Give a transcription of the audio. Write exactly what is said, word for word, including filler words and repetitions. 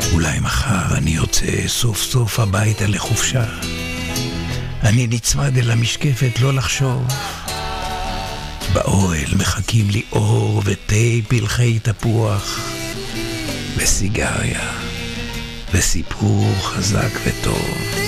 אולי מחר אני יוצא סוף סוף הביתה לחופשה. אני נצמד אל המשקפת לא לחשוב. באוהל מחכים לי אור ותה פלחי תפוח וסיגריה וסיפור חזק וטוב.